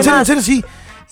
en serio, sí.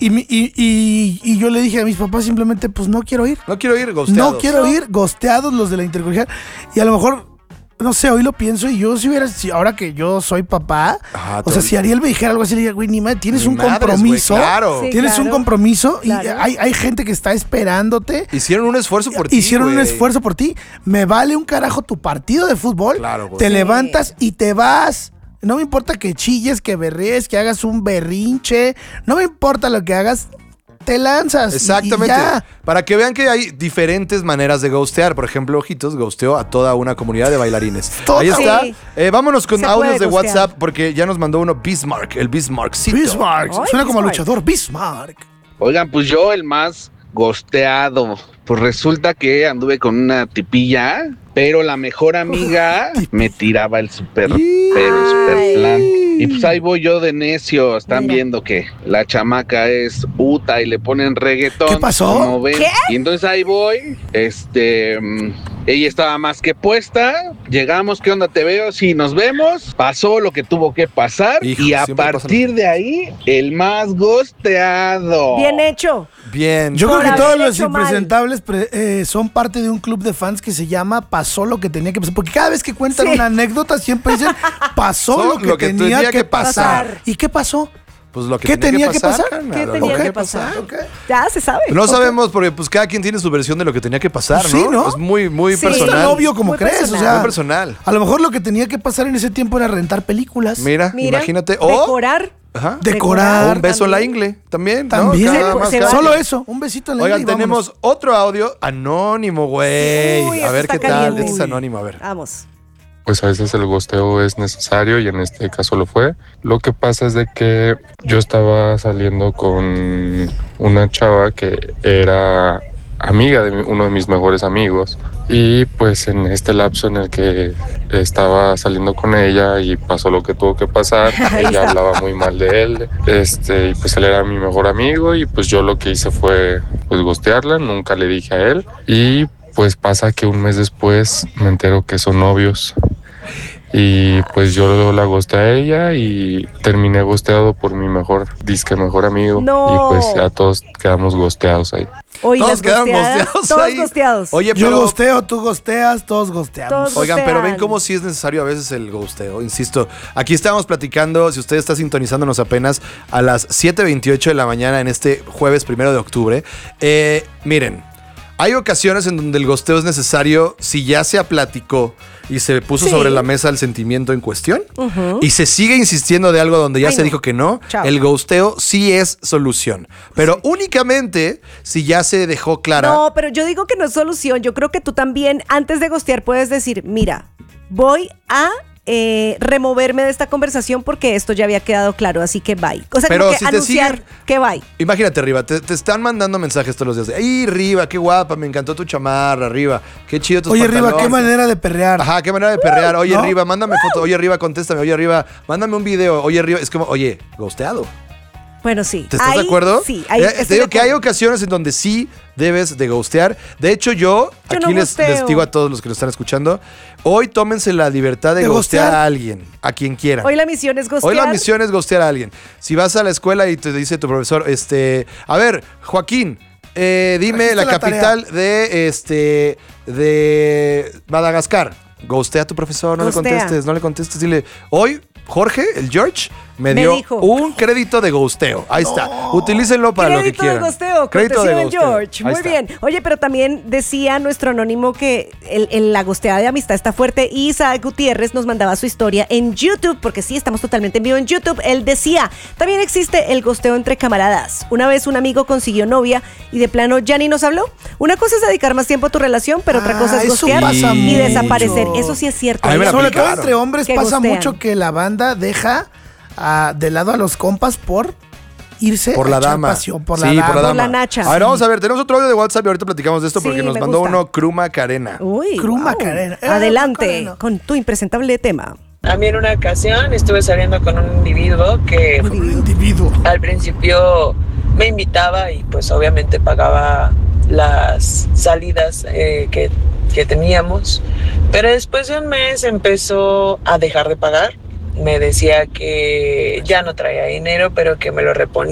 Y yo le dije a mis papás simplemente, pues no quiero ir. No quiero ir, gosteados. No quiero ir, gosteados los de la intercolegial. Y a lo mejor, no sé, hoy lo pienso y yo si ahora que yo soy papá, o sea, si Ariel me dijera algo así, le diría, güey, ni madre, tienes un compromiso. Güey, claro. Sí, tienes un compromiso claro. Y hay gente que está esperándote. Hicieron un esfuerzo por ti, Hicieron un güey. esfuerzo por ti. Me vale un carajo tu partido de fútbol. Claro, güey. Te levantas y te vas. No me importa que chilles, que berrees, que hagas un berrinche. No me importa lo que hagas. Te lanzas. Exactamente. Y ya. Para que vean que hay diferentes maneras de ghostear. Por ejemplo, Ojitos ghosteó a toda una comunidad de bailarines. Ahí está. Sí. Vámonos con Se audios puede de ghostear. WhatsApp porque ya nos mandó uno Bismarck, el Bismarckcito. Bismarck. Ay, Suena como Bismarck. luchador. Bismarck. Oigan, pues yo el más gosteado. Pues resulta que anduve con una tipilla, pero la mejor amiga me tiraba el super plan. Y pues ahí voy yo de necio. Están Mira. viendo que la chamaca es Uta y le ponen reggaetón. ¿Qué pasó? como ven. ¿Qué? Y entonces ahí voy. Ella estaba más que puesta. Llegamos, ¿qué onda? Te veo. Sí, nos vemos. Pasó lo que tuvo que pasar. Hijo, y a siempre pasa partir lo- de ahí, el más gosteado. Bien hecho. Bien. Yo Por creo que haber todos los hecho mal. impresentables son parte de un club de fans que se llama Pasó lo que tenía que pasar. Porque cada vez que cuentan Sí. una anécdota siempre dicen Pasó lo que tenía que pasar. ¿Y qué pasó? Pues lo que ¿Qué tenía que pasar? carnal, ¿Qué lo tenía que que pasar? Ok. Ya se sabe. No Ok. sabemos porque pues cada quien tiene su versión de lo que tenía que pasar, Sí, ¿no? Es muy, muy Sí. No es tan personal. obvio como Muy crees. personal. O sea, Muy personal. a lo mejor lo que tenía que pasar en ese tiempo era rentar películas. Mira, imagínate. O Decorar. ajá, Decorar. o un beso en la también. ingle. También. ¿no? También. Cada Se- más se cada vale. Solo quien. eso, un besito en la Oigan, ingle y vámonos. tenemos otro audio anónimo, güey. Uy, A esto ver está qué tal. caliente. Este es anónimo, a ver. Vamos. Pues a veces el gosteo es necesario y en este caso lo fue. Lo que pasa es de que yo estaba saliendo con una chava que era amiga de uno de mis mejores amigos y pues en este lapso en el que estaba saliendo con ella y pasó lo que tuvo que pasar, Ahí ella está. hablaba muy mal de él, y pues él era mi mejor amigo y pues yo lo que hice fue pues gostearla, nunca le dije a él y pues pasa que un mes después me entero que son novios. Y pues yo la gosté a ella y terminé gosteado por mi mejor amigo. No. Y pues ya todos quedamos gosteados ahí. Hoy Todos las quedaron gosteadas, gosteados todos ahí. gosteados. Oye, Yo pero... gosteo, tú gosteas, todos gosteamos. Todos Oigan, pero ven gostean. cómo sí es necesario a veces el ghosteo, insisto. Aquí estábamos platicando, si usted está sintonizándonos apenas a las 7:28 de la mañana en este jueves 1 de octubre. Miren, hay ocasiones en donde el ghosteo es necesario si ya se platicó y se puso Sí. sobre la mesa el sentimiento en cuestión y se sigue insistiendo de algo donde ya Ay, se no. dijo que no, Chao. el ghosteo sí es solución. Pero únicamente si ya se dejó clara. No, pero yo digo que no es solución. Yo creo que tú también, antes de gostear, puedes decir, mira, voy a removerme de esta conversación porque esto ya había quedado claro, así que bye. O sea, Pero como que si te anunciar siguen- que bye. Imagínate, Riva, te están mandando mensajes todos los días de, ¡ay, Riva, qué guapa! Me encantó tu chamarra, Riva. Qué chido tus Oye, Riva, qué pantalones". manera de perrear. Ajá, qué manera de perrear. Oye, ¿no? Riva, mándame foto. Oye, Riva, contéstame. Oye, Riva, mándame un video. Oye, Riva, es como, oye, ghosteado. Bueno, sí. ¿Te estás Ahí, de acuerdo? Sí, ahí estoy te digo de que hay acuerdo. ocasiones en donde sí debes de ghostear. De hecho, yo Yo aquí no les ghosteo. digo a todos los que nos están escuchando, hoy tómense la libertad de ¿De ghostear ghostear? a alguien, a quien quieran. Hoy la misión es gostear. Hoy la misión es ghostear a alguien. Si vas a la escuela y te dice tu profesor, a ver, Joaquín, dime Trajiste la la capital de Madagascar. Ghostea a tu profesor, no Ghostea. le contestes, dile, hoy Jorge, el George, me Me dio dijo. un crédito de ghosteo. Ahí está. Utilícenlo para lo que Crédito de quieran. gosteo, Crédito cortesía de de ghosteo. George. Ahí Muy está. bien. Oye, pero también decía nuestro anónimo que la gosteada de amistad está fuerte. Y Isaac Gutiérrez nos mandaba su historia en YouTube, porque sí, estamos totalmente en vivo en YouTube. Él decía, también existe el gosteo entre camaradas. Una vez un amigo consiguió novia y de plano ya ni nos habló. Una cosa es dedicar más tiempo a tu relación, pero otra cosa es eso gostear pasa y mucho. desaparecer. Eso sí es cierto. A mí me la Sobre todo aplicaron. entre hombres Que pasa ghostean. mucho que la banda deja de lado a los compas por irse Por a la echar dama. pasión, por Sí, la dama. por la Por la dama. nacha. A ver, vamos a ver. Tenemos otro audio de WhatsApp y ahorita platicamos de esto Sí, porque nos me mandó gusta. uno Kruma Carena. Uy, Kruma wow. Carena. Adelante Macarena. con tu impresentable tema. A mí en una ocasión estuve saliendo con un individuo que Un individuo. al principio me invitaba y pues obviamente pagaba las salidas que teníamos, pero después de un mes empezó a dejar de pagar. Me decía que ya no traía dinero, pero que me lo reponía